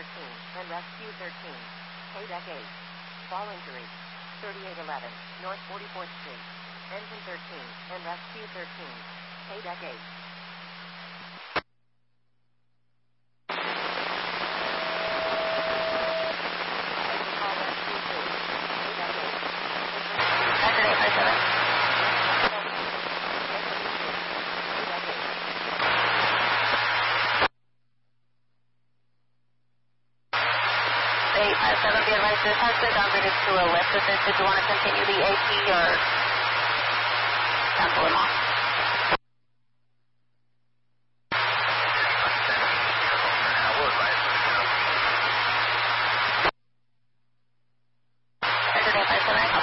and Rescue 13. Paydeck 8. Fall injury. 3811 North 44th Street. Engine 13 and Rescue 13. Paydeck 8. Be advised, this has been downgraded to a lift assist. Did you want to continue the AP or cancel them off? Saturday 57,